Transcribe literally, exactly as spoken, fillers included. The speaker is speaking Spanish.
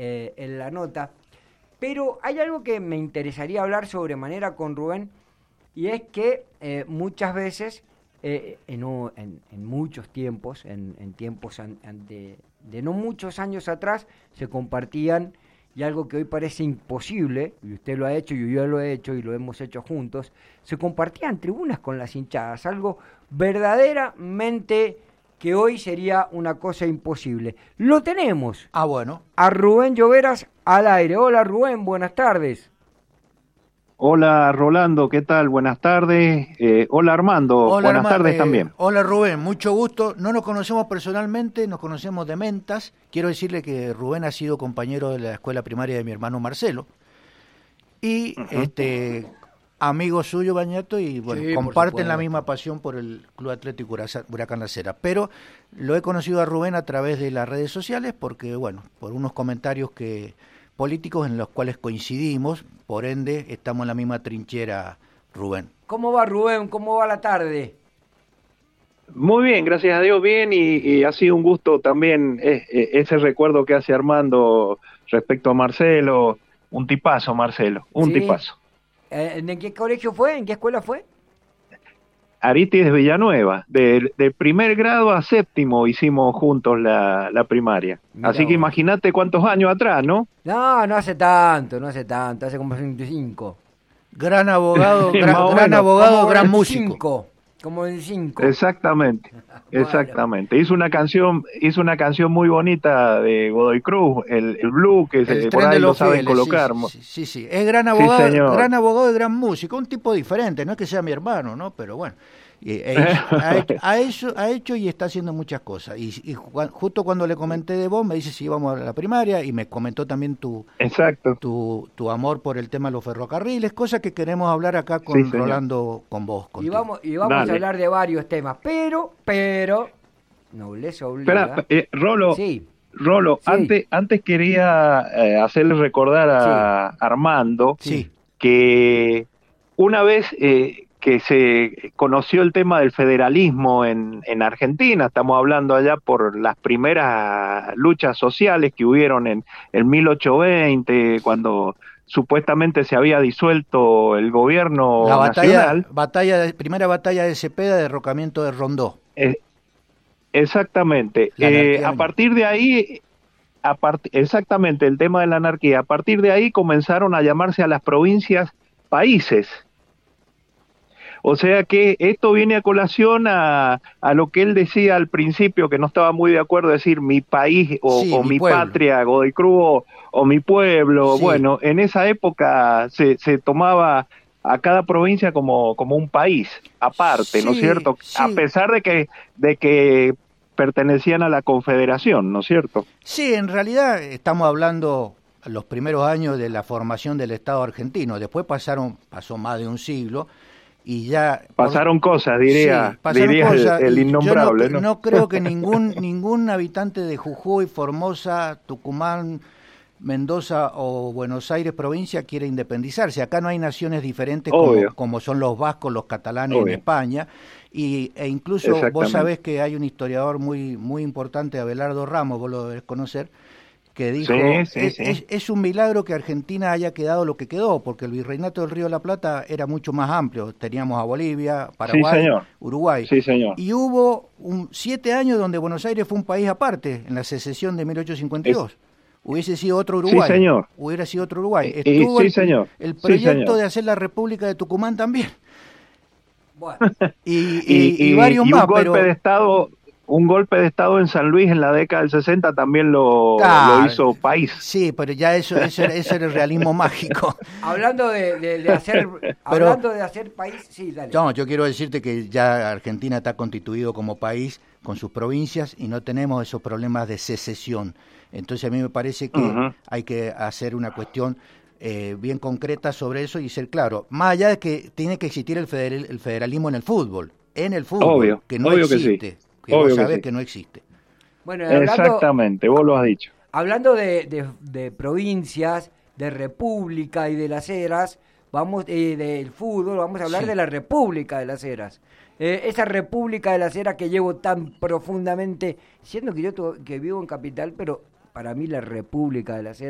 eh, en la nota. Pero hay algo que me interesaría hablar sobremanera con Rubén, y es que eh, muchas veces, eh, en, en, en muchos tiempos, en, en tiempos an, an de, de no muchos años atrás, se compartían, y algo que hoy parece imposible, y usted lo ha hecho, y yo lo he hecho, y lo hemos hecho juntos, se compartían tribunas con las hinchadas, algo verdaderamente que hoy sería una cosa imposible. Lo tenemos. Ah, bueno. A Rubén Lloveras al aire. Hola Rubén, buenas tardes. Hola Rolando, ¿qué tal? Buenas tardes. Eh, hola Armando, hola, buenas Arma, tardes eh, también. Hola Rubén, mucho gusto. No nos conocemos personalmente, nos conocemos de mentas. Quiero decirle que Rubén ha sido compañero de la escuela primaria de mi hermano Marcelo. Y uh-huh. este amigo suyo, Bañato, y bueno, sí, comparten la misma pasión por el Club Atlético Huracán La Cera. Pero lo he conocido a Rubén a través de las redes sociales porque, bueno, por unos comentarios que políticos en los cuales coincidimos, por ende estamos en la misma trinchera, Rubén. ¿Cómo va Rubén? ¿Cómo va la tarde? Muy bien, gracias a Dios, bien, y, y ha sido un gusto también eh, eh, ese recuerdo que hace Armando respecto a Marcelo, un tipazo Marcelo, un sí. tipazo. ¿En qué colegio fue? ¿En qué escuela fue? Arístides Villanueva, de, de primer grado a séptimo hicimos juntos la, la primaria. Mirá Así que imagínate cuántos años atrás, ¿no? No, no hace tanto, no hace tanto, hace como veinticinco. Gran abogado, gran, gran abogado, gran músico. Como veinticinco. Exactamente, bueno. exactamente. Hizo una canción, hizo una canción muy bonita de Godoy Cruz, el, el Blue, que el se, por ahí lo saben fieles, colocar. Sí, sí, sí, sí, es gran abogado, sí, gran abogado y gran músico, un tipo diferente, no es que sea mi hermano, ¿no? Pero bueno, eh, eh, ha, hecho, ha, hecho, ha hecho y está haciendo muchas cosas. Y, y justo cuando le comenté de vos, me dice si íbamos a la primaria, y me comentó también tu, Exacto. tu, tu amor por el tema de los ferrocarriles, cosa que queremos hablar acá con sí, Rolando, con vos. Contigo. Y vamos, y vamos a hablar de varios temas, pero, pero, nobleza obliga. Espera, eh, Rolo, sí. Rolo, sí. antes, antes quería eh, hacerle recordar a sí. Armando sí. que una vez eh, que se conoció el tema del federalismo en, en Argentina, estamos hablando allá por las primeras luchas sociales que hubieron en el mil ochocientos veinte, cuando supuestamente se había disuelto el gobierno la batalla, nacional. Batalla, primera batalla de Cepeda, derrocamiento de Rondó. Eh, exactamente. Eh, a partir de ahí, a part- exactamente, el tema de la anarquía, a partir de ahí comenzaron a llamarse a las provincias países. O sea que esto viene a colación a, a lo que él decía al principio, que no estaba muy de acuerdo, decir mi país o, sí, o mi, mi pueblo. patria, Godoy Cruz, o, o mi pueblo. Sí. Bueno, en esa época se, se tomaba a cada provincia como, como un país aparte, sí, ¿no es cierto? Sí. A pesar de que, de que pertenecían a la Confederación, ¿no es cierto? Sí, en realidad estamos hablando los primeros años de la formación del Estado argentino. Después pasaron, pasó más de un siglo. Y ya pasaron por, cosas, diría, sí, diría cosas, el, el innombrable. Yo no, ¿no? no creo que ningún ningún habitante de Jujuy, Formosa, Tucumán, Mendoza o Buenos Aires provincia quiera independizarse. Acá no hay naciones diferentes como, como son los vascos, los catalanes Obvio. en España. Y, e incluso vos sabés que hay un historiador muy muy importante, Abelardo Ramos, vos lo debés conocer, que dijo, sí, sí, es, sí. Es, es un milagro que Argentina haya quedado lo que quedó, porque el virreinato del Río de la Plata era mucho más amplio. Teníamos a Bolivia, Paraguay, sí, Uruguay. Sí, señor. Y hubo un, siete años donde Buenos Aires fue un país aparte, en la secesión de mil ochocientos cincuenta y dos. Es... Hubiese sido otro Uruguay. Sí, señor. Hubiera sido otro Uruguay. Eh, Estuvo sí, el, señor. el proyecto sí, señor. de hacer la República de Tucumán también. Bueno. y, y, y, y, y varios y más, un golpe pero... de Estado... Un golpe de Estado en San Luis en la década del sesenta también lo, ah, lo hizo país. Sí, pero ya eso, eso, eso era el realismo mágico. Hablando de, de, de hacer pero, hablando de hacer país, sí, dale. No, yo quiero decirte que ya Argentina está constituido como país con sus provincias y no tenemos esos problemas de secesión. Entonces a mí me parece que uh-huh. hay que hacer una cuestión eh, bien concreta sobre eso y ser claro. Más allá de que tiene que existir el, federal, el federalismo en el fútbol. En el fútbol, obvio, que no obvio existe, que, sí. que obvio vos sabés que, sí. que no existe. Bueno, hablando, exactamente, vos lo has dicho. Hablando de, de, de provincias, de república y de las eras, vamos eh, del fútbol, vamos a hablar sí. de la República de las Heras. Eh, esa República de las Heras que llevo tan profundamente, siendo que yo to- que vivo en Capital, pero para mí la República de las Heras